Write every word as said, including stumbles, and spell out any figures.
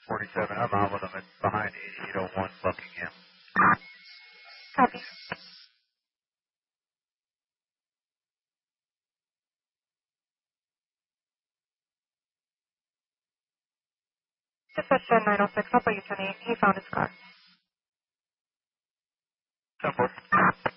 forty-seven, I'm on with them. It's behind eighty-eight oh one Buckingham. Copy. Dispatch ten nine oh six, I'll put you ten eight. He found his car. ten four.